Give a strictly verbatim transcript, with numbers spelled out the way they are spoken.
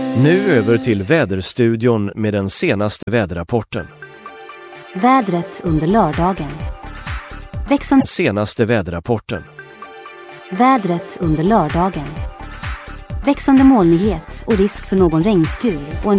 Nu över till väderstudion med den senaste väderrapporten. Vädret under lördagen. Växande Senaste väderrapporten. vädret under lördagen. Växande molnighet och risk för någon regnskur och en